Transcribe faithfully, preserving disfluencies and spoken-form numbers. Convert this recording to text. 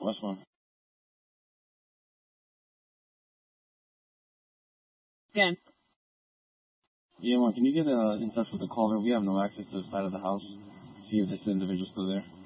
West one. Again. Yeah, one. Can you get uh, in touch with the caller? We have no access to the side of the house. See if this individual's still there.